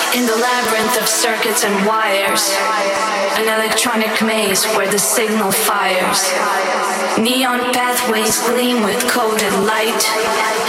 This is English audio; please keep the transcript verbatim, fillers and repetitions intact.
In the labyrinth of circuits and wires, an electronic maze where the signal fires. Neon pathways gleam with coded light.